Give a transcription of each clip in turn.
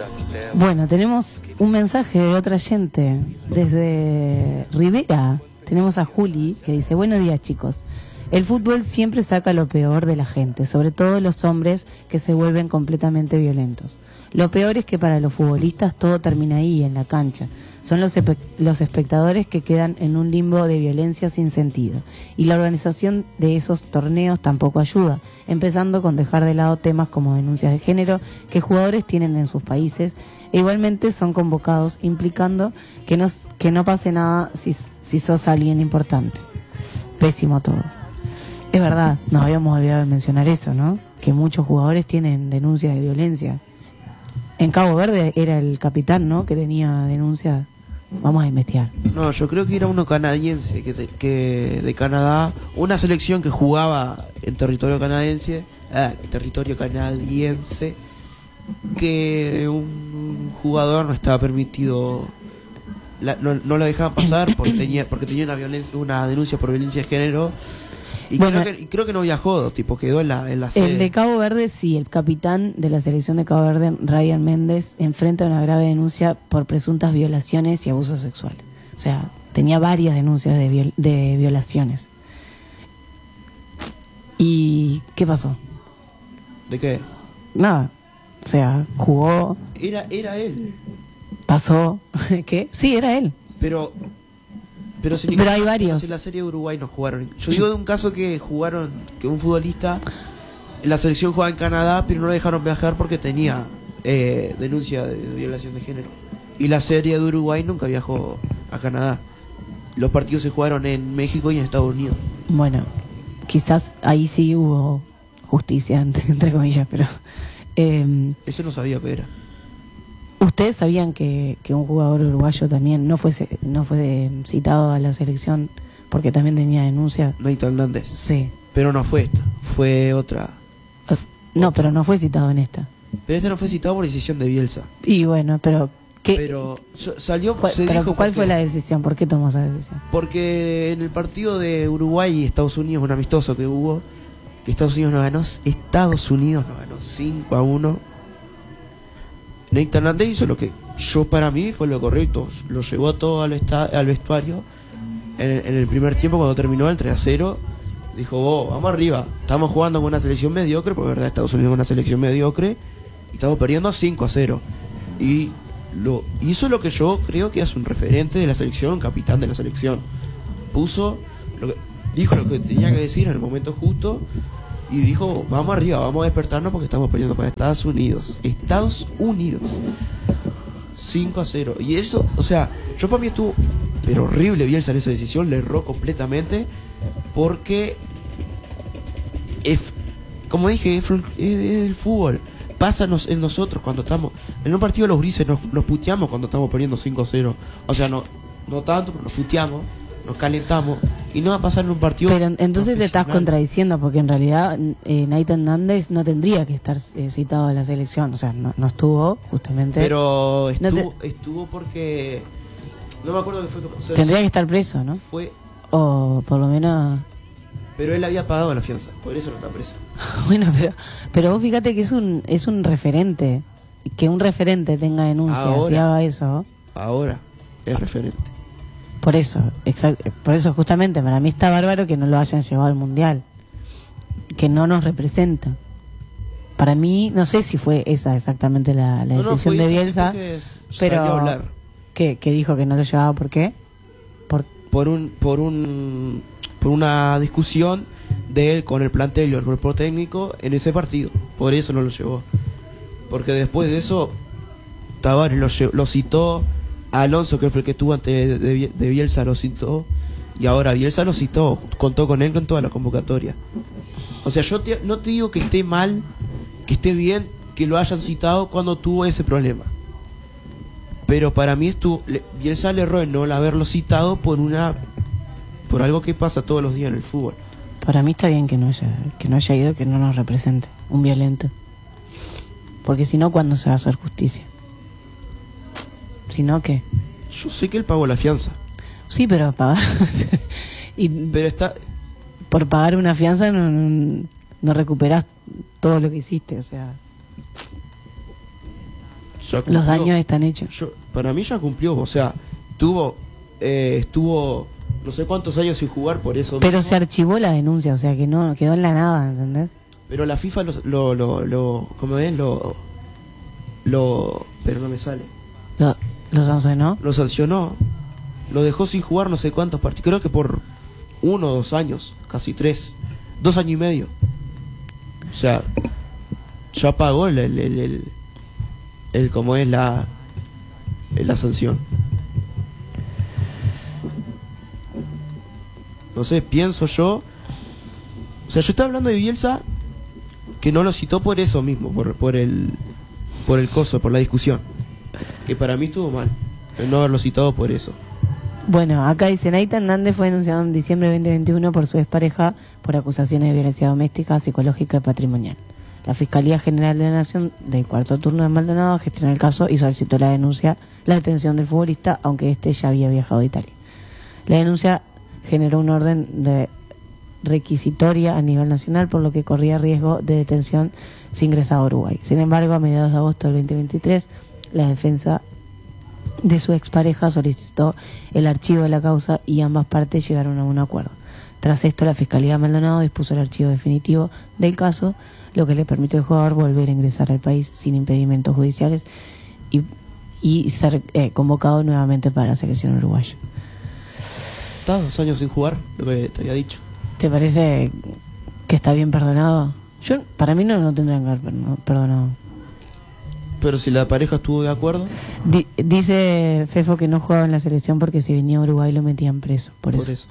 Bueno, tenemos un mensaje de otra gente desde Rivera. Tenemos a Juli que dice: buenos días, chicos. El fútbol siempre saca lo peor de la gente, sobre todo los hombres que se vuelven completamente violentos. Lo peor es que para los futbolistas todo termina ahí, en la cancha. Son los espectadores que quedan en un limbo de violencia sin sentido. Y la organización de esos torneos tampoco ayuda, empezando con dejar de lado temas como denuncias de género que jugadores tienen en sus países, e igualmente son convocados, implicando que no pase nada si sos alguien importante. Pésimo todo. Es verdad, nos habíamos olvidado de mencionar eso, ¿no? Que muchos jugadores tienen denuncias de violencia. En Cabo Verde era el capitán, ¿no?, que tenía denuncia. Vamos a investigar. No, yo creo que era uno canadiense, que de Canadá, una selección que jugaba en territorio canadiense, que un jugador no estaba permitido, no lo dejaban pasar porque tenía una denuncia por violencia de género. Y bueno, creo que no viajó, tipo, quedó en la sede. El de Cabo Verde, sí, el capitán de la selección de Cabo Verde, Ryan Méndez, enfrenta una grave denuncia por presuntas violaciones y abusos sexuales. O sea, tenía varias denuncias de violaciones. ¿Y qué pasó? ¿De qué? Nada. O sea, jugó. Era él. Pasó. ¿Qué? Sí, era él. Pero hay varios. En la serie de Uruguay no jugaron. Yo digo de un caso que jugaron, que un futbolista, la selección jugaba en Canadá, pero no lo dejaron viajar porque tenía denuncia de violación de género. Y la serie de Uruguay nunca viajó a Canadá. Los partidos se jugaron en México y en Estados Unidos. Bueno, quizás ahí sí hubo justicia, entre comillas, pero... Eso no sabía que era. ¿Ustedes sabían que un jugador uruguayo también no fue citado a la selección porque también tenía denuncia? Nathan Hernández. Sí. Pero no fue esta, fue otra. No, pero no fue citado en esta. Pero este no fue citado por decisión de Bielsa. Y bueno, pero... Pero salió... ¿Cuál fue la decisión? ¿Por qué tomó esa decisión? Porque en el partido de Uruguay y Estados Unidos, un amistoso que hubo, que Estados Unidos nos ganó 5-1. Nathan Hernández hizo lo que para mí fue lo correcto. Lo llevó todo al vestuario en el primer tiempo, cuando terminó el 3-0. Dijo: vamos arriba, estamos jugando con una selección mediocre, porque verdad Estados Unidos es una selección mediocre, y estamos perdiendo 5-0. Y hizo lo que yo creo que es un referente de la selección, un capitán de la selección. Dijo lo que tenía que decir en el momento justo. Y dijo: vamos arriba, vamos a despertarnos porque estamos perdiendo para Estados Unidos. 5-0. Y eso, o sea, yo para mí estuvo pero horrible Bielsa en esa decisión. Le erró completamente. Porque como dije, es el fútbol. Pásanos en nosotros cuando estamos en un partido de los grises, nos puteamos cuando estamos perdiendo 5-0. O sea, no tanto, pero nos puteamos, nos calentamos. Y no va a pasar en un partido. Pero entonces te estás contradiciendo, porque en realidad Nathan Hernández no tendría que estar citado a la selección. O sea, no estuvo justamente. Pero estuvo porque no me acuerdo qué fue. Tendría que estar preso, ¿no? O por lo menos. Pero él había pagado la fianza, por eso no está preso. Bueno, pero vos fíjate que es un referente. Que un referente tenga denuncias y haga eso. Ahora es referente. Por eso justamente para mí está bárbaro que no lo hayan llevado al Mundial, que no nos representa. Para mí, no sé si fue esa exactamente la decisión de Bielsa, pero que dijo que no lo llevaba. ¿Por qué? Por una discusión de él con el plantel y el cuerpo técnico en ese partido. Por eso no lo llevó. Porque después de eso Tavares lo citó. Alonso, que fue el que estuvo antes de Bielsa, lo citó. Y ahora Bielsa lo citó, contó con él con toda la convocatoria. O sea, yo no te digo que esté mal, que esté bien que lo hayan citado cuando tuvo ese problema. Pero para mí Bielsa le erró en no haberlo citado por algo que pasa todos los días en el fútbol. Para mí está bien que no haya ido, que no nos represente un violento. Porque si no, ¿cuándo se va a hacer justicia? Si no, ¿qué? Yo sé que él pagó la fianza. Sí, pero pagar... Por pagar una fianza no recuperás todo lo que hiciste, o sea... Ya cumplió. Los daños están hechos. Para mí ya cumplió, o sea, estuvo no sé cuántos años sin jugar por eso Pero mismo. se archivó la denuncia, o sea que no quedó en la nada, ¿entendés? Pero la FIFA ¿cómo es? Pero no me sale. Lo sancionó. Lo sancionó. Lo dejó sin jugar no sé cuántos partidos. Creo que por 1 o 2 años, casi 3. 2 años y medio. O sea, ya pagó el cómo es la sanción. No sé, pienso yo. O sea, yo estoy hablando de Bielsa que no lo citó por eso mismo, por el coso, por la discusión. Que para mí estuvo mal, el no haberlo citado por eso. Bueno, acá dice, Nathan Hernández fue denunciado en diciembre de 2021 por su expareja por acusaciones de violencia doméstica, psicológica y patrimonial. La Fiscalía General de la Nación del cuarto turno de Maldonado gestionó el caso y solicitó la detención del futbolista, aunque este ya había viajado a Italia. La denuncia generó un orden de requisitoria a nivel nacional, por lo que corría riesgo de detención si ingresaba a Uruguay. Sin embargo, a mediados de agosto del 2023, la defensa de su expareja solicitó el archivo de la causa y ambas partes llegaron a un acuerdo. Tras esto, la Fiscalía de Maldonado dispuso el archivo definitivo del caso, lo que le permite al jugador volver a ingresar al país sin impedimentos judiciales y ser convocado nuevamente para la selección uruguaya. Estás 2 años sin jugar, lo que te había dicho. ¿Te parece que está bien perdonado? Para mí no tendrían que haber perdonado. Pero si la pareja estuvo de acuerdo. Dice Fefo que no jugaba en la selección porque si venía a Uruguay lo metían preso. Por eso.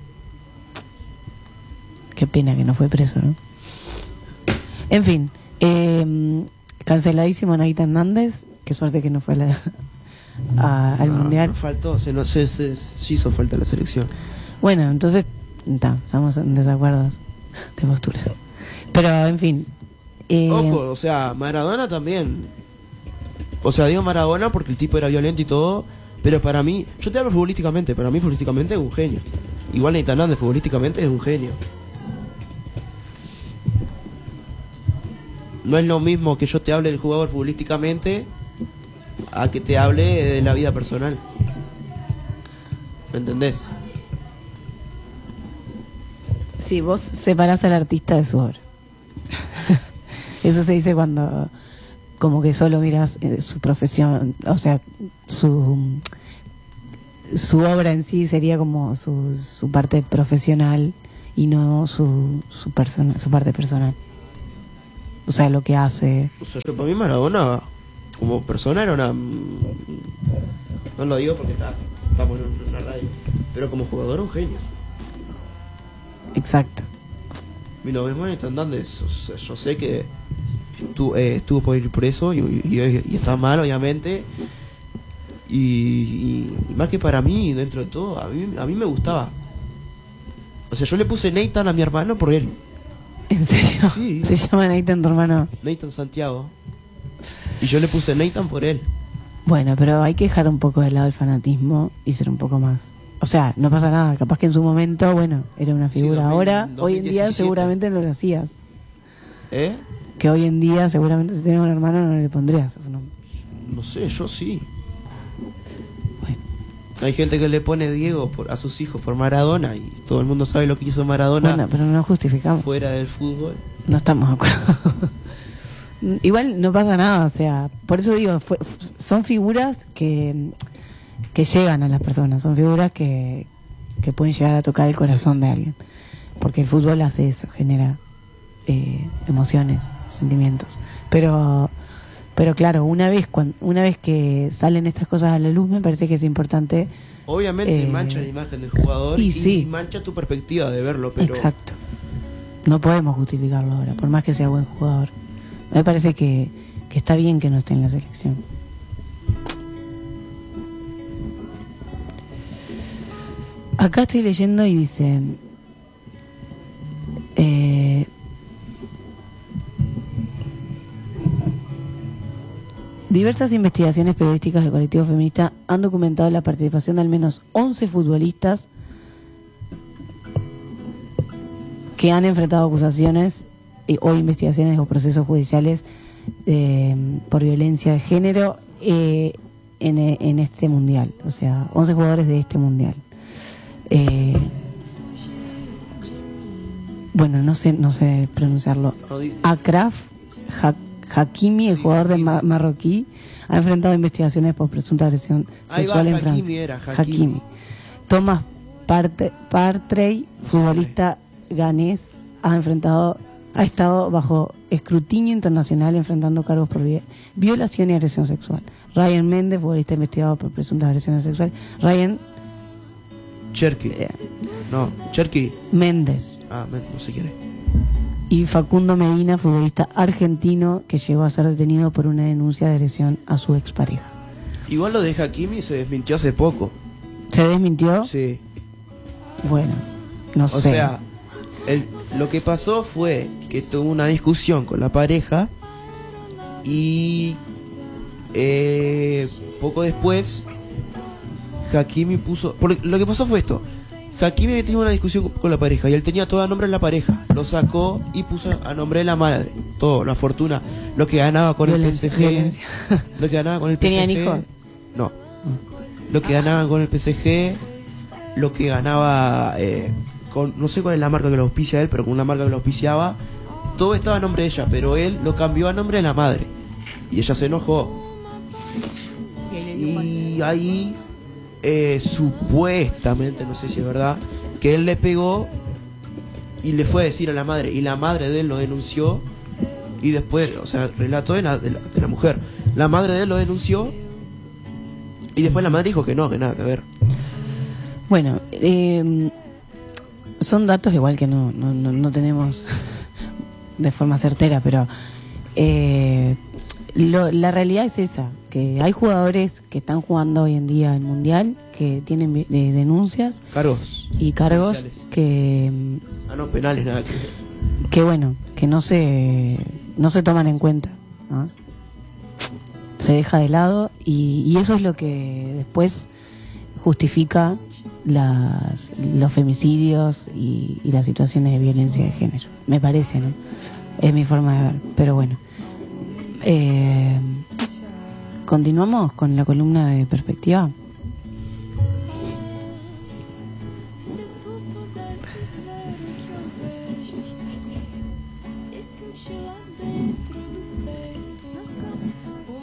Qué pena que no fue preso, ¿no? En fin, canceladísimo Nathan Hernández. Qué suerte que no fue al Mundial. No faltó, se hizo falta la selección. Bueno, entonces estamos en desacuerdos de posturas. Pero, en fin. Ojo, o sea, Maradona también. O sea, digo Maradona porque el tipo era violento y todo. Pero para mí, yo te hablo futbolísticamente. Para mí, futbolísticamente es un genio. Igual Nathan Hernández, futbolísticamente es un genio. No es lo mismo que yo te hable del jugador futbolísticamente a que te hable de la vida personal. ¿Me entendés? Sí, vos separás al artista de su obra. Eso se dice cuando como que solo miras su profesión, o sea, su obra en sí sería como su parte profesional y no su parte personal. O sea, lo que hace. O sea, para mí Maradona como persona era una... No lo digo porque estamos en una radio, pero como jugador un genio. Exacto. Y lo mismo en Hernández, o sea, yo sé que estuvo por ir preso y está mal, obviamente. Y más que para mí, dentro de todo, a mí me gustaba. O sea, yo le puse Nathan a mi hermano por él. ¿En serio? Sí. Se llama Nathan tu hermano. Nathan Santiago. Y yo le puse Nathan por él. Bueno, pero hay que dejar un poco de lado el fanatismo y ser un poco más. O sea, no pasa nada. Capaz que en su momento, bueno, era una figura. Sí, Ahora, hoy en día 2017. seguramente no lo hacías. ¿Eh? Que hoy en día seguramente si tenías un hermano no le pondrías. No sé, yo sí. Bueno. Hay gente que le pone Diego a sus hijos por Maradona y todo el mundo sabe lo que hizo Maradona. Bueno, pero no justificamos. Fuera del fútbol. No estamos de acuerdo. Igual no pasa nada, o sea, por eso digo, son figuras que llegan a las personas, son figuras que pueden llegar a tocar el corazón de alguien, porque el fútbol hace eso, genera emociones, sentimientos, pero claro, una vez que salen estas cosas a la luz, me parece que es importante. Obviamente mancha la imagen del jugador y sí, mancha tu perspectiva de verlo, pero... Exacto. No podemos justificarlo ahora, por más que sea buen jugador. Me parece que está bien que no esté en la selección. Acá estoy leyendo y dice... diversas investigaciones periodísticas de colectivos feministas han documentado la participación de al menos 11 futbolistas que han enfrentado acusaciones o investigaciones o procesos judiciales por violencia de género en este mundial. O sea, 11 jugadores de este mundial. Bueno, no sé pronunciarlo. Akraf Hakimi, el jugador de marroquí, ha enfrentado investigaciones por presunta agresión sexual en Francia. Hakimi. Thomas Partey, futbolista ganés, ha estado bajo escrutinio internacional enfrentando cargos por violación y agresión sexual. Ryan Méndez, futbolista investigado por presuntas agresiones sexuales. Ryan Cherky. Cherky. Méndez. No sé quién es. Y Facundo Medina, futbolista argentino que llegó a ser detenido por una denuncia de agresión a su expareja. Igual lo de Hakimi se desmintió hace poco. ¿Se desmintió? Sí. Bueno, no sé. O sea, lo que pasó fue que tuvo una discusión con la pareja y poco después Hakimi puso... Porque lo que pasó fue esto. Hakimi tenía una discusión con la pareja y él tenía todo a nombre de la pareja. Lo sacó y puso a nombre de la madre. Todo, la fortuna, lo que ganaba con el PSG. Lo que ganaba con el PSG. ¿Tenían hijos? No. Lo que ganaban con el PSG, lo que ganaba no sé cuál es la marca que lo auspicia él, pero con una marca que lo auspiciaba, todo estaba a nombre de ella, pero él lo cambió a nombre de la madre. Y ella se enojó. Y ahí supuestamente, no sé si es verdad, que él le pegó y le fue a decir a la madre, y la madre de él lo denunció. Y después, o sea, relato de la mujer, la madre de él lo denunció y después la madre dijo que no, que nada que ver. Bueno, son datos igual que no tenemos de forma certera, pero la realidad es esa, que hay jugadores que están jugando hoy en día el Mundial que tienen denuncias Cargos que no, penales, nada que bueno, que no se toman en cuenta, ¿no? Se deja de lado y eso es lo que después justifica los femicidios y las situaciones de violencia de género, me parece, ¿no? Es mi forma de ver, pero bueno. Continuamos con la columna de perspectiva.